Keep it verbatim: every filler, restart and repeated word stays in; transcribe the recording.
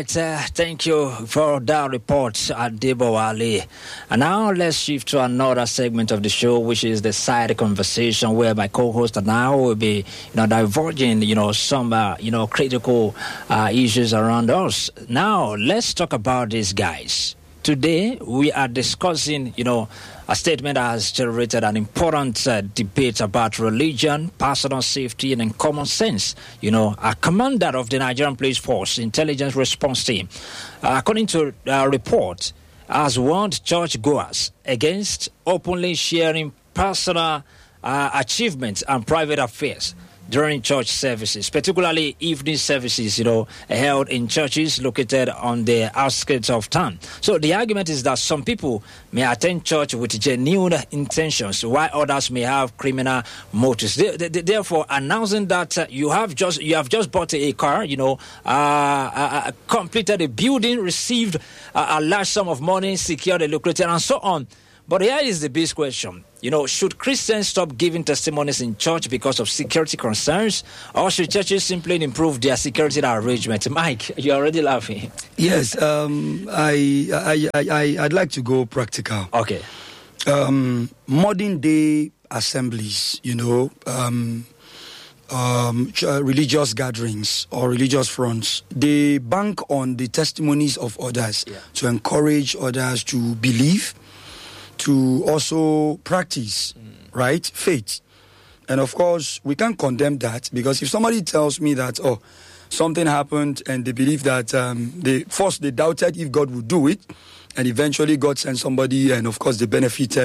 right, uh, thank you for that report, Adebo Ali. And now let's shift to another segment of the show, which is the side conversation, where my co-host and I will be, you know, diverging, you know, some, uh, you know, critical uh, issues around us. Now, let's talk about these guys. Today, we are discussing, you know, a statement that has generated an important uh, debate about religion, personal safety, and common sense. You know, a commander of the Nigerian Police Force Intelligence Response Team, uh, according to a report, has warned churchgoers against openly sharing personal uh, achievements and private affairs during church services, particularly evening services, you know, held in churches located on the outskirts of town. So the argument is that some people may attend church with genuine intentions, while others may have criminal motives. They, they, therefore, announcing that uh, you have just you have just bought a car, you know, uh, uh, completed a building, received a, a large sum of money, secured a lucrative, and so on. But here is the big question. You know, should Christians stop giving testimonies in church because of security concerns, or should churches simply improve their security arrangement? Mike, you're already laughing. Yes, um, I, I, I, I'd like to go practical. Okay. Um, modern day assemblies, you know, um, um, religious gatherings or religious fronts, they bank on the testimonies of others yeah. to encourage others to believe, to also practice, mm. right, faith. And of course, we can't condemn that, because if somebody tells me that, oh, something happened and they believe that um, they first they doubted if God would do it, and eventually God sent somebody and of course they benefited